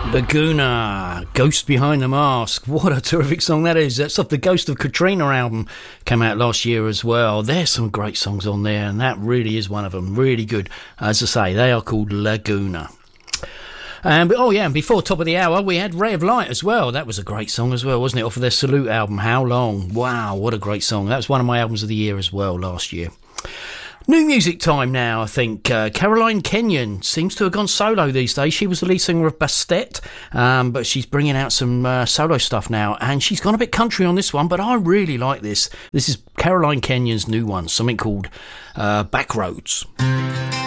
Laguna, Ghost Behind the Mask. What a terrific song that is. That's off the Ghost of Katrina album. Came out last year as well. There's some great songs on there, and that really is one of them. Really good. As I say, they are called Laguna. And before top of the hour, we had Ray of Light as well. That was a great song as well, wasn't it? Off of their Salute album, How Long? Wow, what a great song. That was one of my albums of the year as well last year. New music time now, I think. Caroline Kenyon seems to have gone solo these days. She was the lead singer of Bastet, but she's bringing out some solo stuff now, and she's gone a bit country on this one, but I really like this. This is Caroline Kenyon's new one, something called Backroads.